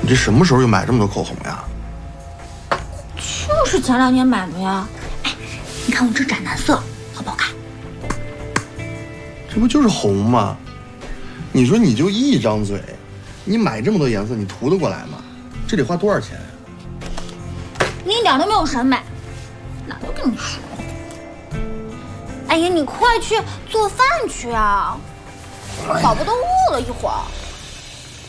你这什么时候又买这么多口红呀？ 就是前2天买的呀。哎，你看我这斩男色好不好看？ 这不就是红吗？你说你就一张嘴，你买这么多颜色，你涂得过来吗？这得花多少钱呀？ 你一点都没有审美，哪都跟你说。哎呀，你快去做饭去啊！宝宝都饿了一会儿。